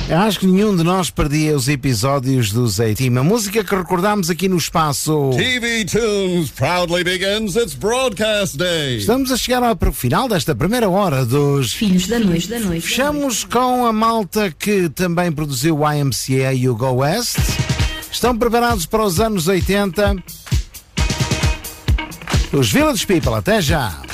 Acho que nenhum de nós perdia os episódios dos A-Team. A música que recordámos aqui no espaço TV Tunes proudly begins its broadcast day. Estamos a chegar ao final desta primeira hora dos Filhos da Noite. Fechamos com a malta que também produziu o YMCA e o Go West. Estão preparados para os anos 80? Os Village People, até já!